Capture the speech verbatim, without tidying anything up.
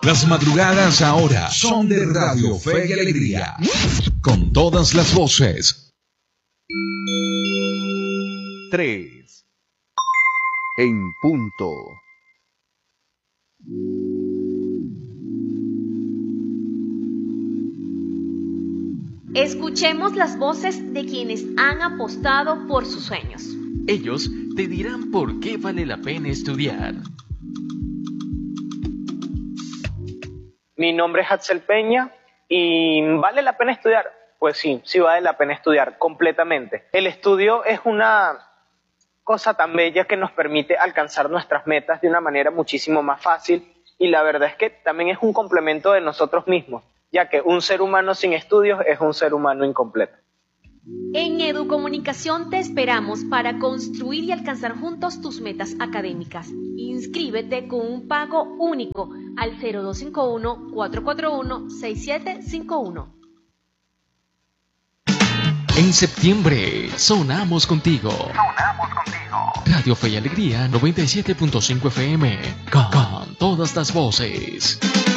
Las madrugadas ahora son de Radio Fe y Alegría. Con todas las voces. Tres. En punto. Escuchemos las voces de quienes han apostado por sus sueños. Ellos te dirán por qué vale la pena estudiar. Mi nombre es Axel Peña y ¿vale la pena estudiar? Pues sí, sí vale la pena estudiar completamente. El estudio es una cosa tan bella que nos permite alcanzar nuestras metas de una manera muchísimo más fácil y la verdad es que también es un complemento de nosotros mismos, ya que un ser humano sin estudios es un ser humano incompleto. En Educomunicación te esperamos para construir y alcanzar juntos tus metas académicas. Inscríbete con un pago único al cero dos cinco uno, cuatro cuatro uno, seis siete cinco uno. En septiembre, sonamos contigo. Sonamos contigo. Radio Fe y Alegría noventa y siete punto cinco F M. Con, con todas las voces.